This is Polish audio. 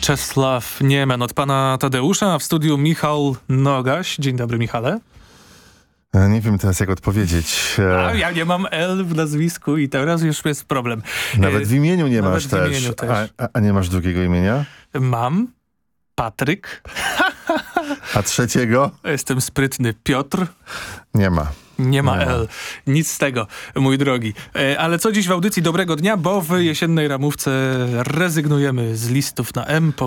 Czesław Niemen od pana Tadeusza, a w studiu Michał Nogaś. Dzień dobry, Michale. Nie wiem teraz, jak odpowiedzieć. Ja nie mam L w nazwisku i teraz już jest problem. Nawet w imieniu nie Nawet masz w też. imieniu też. A nie masz drugiego imienia? Mam Patryk. A trzeciego? Jestem sprytny. Piotr. Nie ma. Nie ma L. Nic z tego, mój drogi. Ale co dziś w audycji Dobrego Dnia, bo w jesiennej ramówce rezygnujemy z listów na M.